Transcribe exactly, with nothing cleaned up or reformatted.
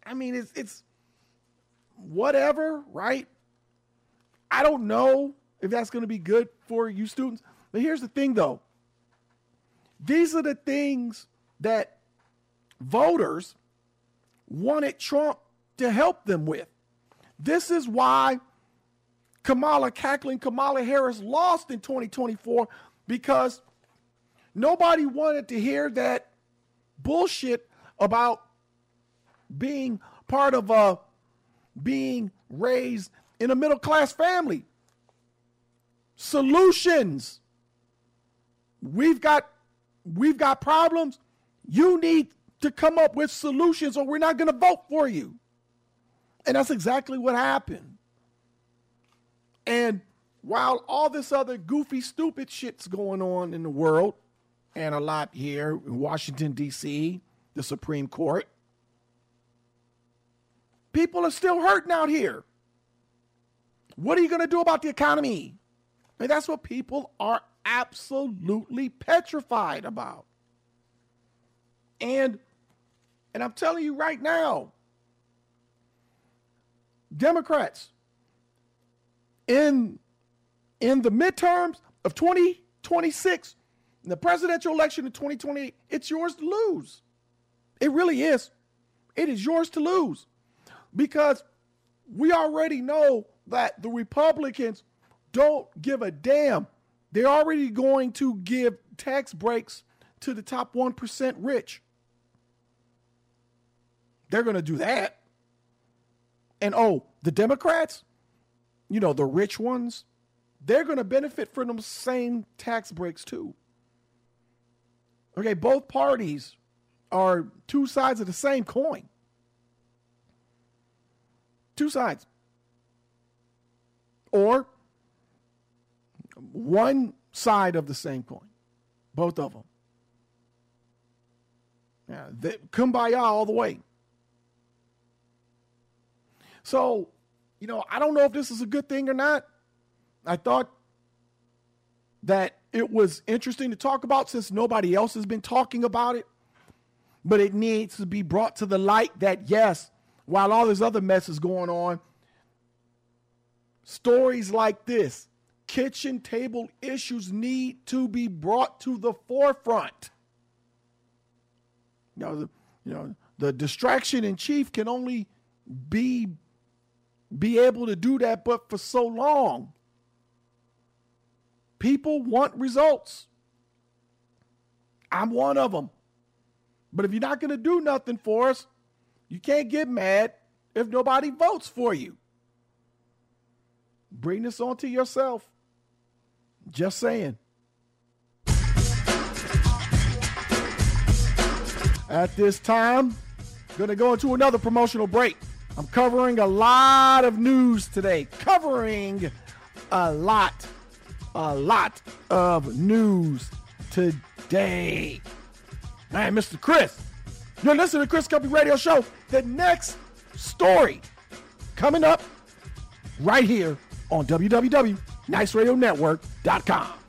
I mean, it's it's whatever, right? I don't know if that's going to be good for you students. But here's the thing, though. These are the things that voters wanted Trump to help them with. This is why Kamala, cackling Kamala Harris lost in twenty twenty-four, because nobody wanted to hear that bullshit about being part of a being raised in a middle-class family. Solutions. We've got we've got problems. You need to come up with solutions or we're not going to vote for you. And that's exactly what happened. And while all this other goofy, stupid shit's going on in the world, and a lot here in Washington, D C, the Supreme Court, people are still hurting out here. What are you going to do about the economy? And that's what people are absolutely petrified about. And, and I'm telling you right now, Democrats, in, in the midterms of twenty twenty-six, in the presidential election in twenty twenty-eight, it's yours to lose. It really is. It is yours to lose. Because we already know that the Republicans don't give a damn. They're already going to give tax breaks to the top one percent rich. They're going to do that. And oh, the Democrats, you know, the rich ones, they're going to benefit from them same tax breaks too. Okay, both parties are two sides of the same coin. Two sides. Or one side of the same coin. Both of them. Yeah, they, kumbaya all the way. So, you know, I don't know if this is a good thing or not. I thought that it was interesting to talk about since nobody else has been talking about it. But it needs to be brought to the light that, yes, while all this other mess is going on, stories like this, kitchen table issues, need to be brought to the forefront. You know, the, you know, the distraction in chief can only be, be able to do that, but for so long. People want results. I'm one of them. But if you're not going to do nothing for us, you can't get mad if nobody votes for you. Bring this on to yourself. Just saying. At this time, going to go into another promotional break. I'm covering a lot of news today. Covering a lot, a lot of news today. Man, Mister Chris, you're listening to Chris Cuppy Radio Show. The next story coming up right here on w w w dot nice radio network dot com.